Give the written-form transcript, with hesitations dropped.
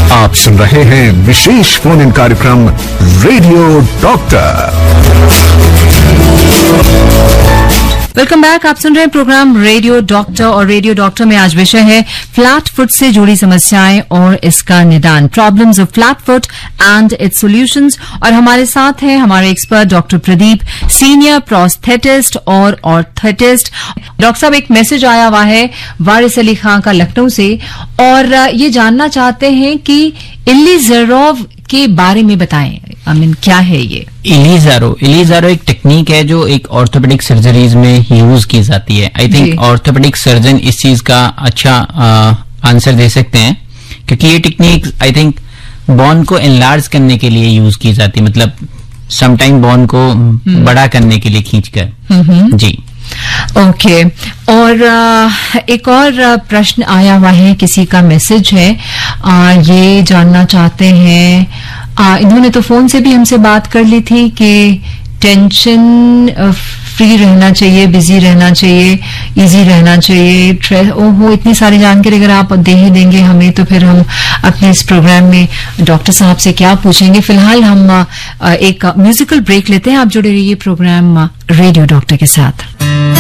आप सुन रहे हैं विशेष फोन इन कार्यक्रम रेडियो डॉक्टर। Welcome back. आप सुन रहे हैं प्रोग्राम रेडियो डॉक्टर और रेडियो डॉक्टर में आज विषय है फ्लैट फुट से जुड़ी समस्याएं और इसका निदान, problems of flat foot and it's solutions. और हमारे साथ हैं हमारे expert doctor Pradeep, senior prosthetist और ऑर्थेटिस्ट। डॉक्टर साहब, एक मैसेज आया हुआ है वारिस अली खां का लखनऊ से और ये जानना चाहते हैं कि इलीज़ारोव के बारे में बताएं। क्या है ये इलीज़ारो एक टेक्निक है जो एक ऑर्थोपेडिक सर्जरीज में यूज की जाती है। आई थिंक ऑर्थोपेडिक सर्जन इस चीज का अच्छा आंसर दे सकते हैं, क्योंकि ये टेक्निक आई थिंक बोन को एनलार्ज करने के लिए यूज की जाती है, मतलब समटाइम बोन को बड़ा करने के लिए खींचकर। जी ओके। और एक और प्रश्न आया हुआ है, किसी का मैसेज है, ये जानना चाहते हैं, इन्होंने तो फोन से भी हमसे बात कर ली थी कि टेंशन फ्री रहना चाहिए, बिजी रहना चाहिए, इजी रहना चाहिए। ओहो, इतनी सारी जानकारी अगर आप दे देंगे हमें तो फिर हम अपने इस प्रोग्राम में डॉक्टर साहब से क्या पूछेंगे। फिलहाल हम एक म्यूजिकल ब्रेक लेते हैं। आप जुड़े रहिए प्रोग्राम रेडियो डॉक्टर के साथ।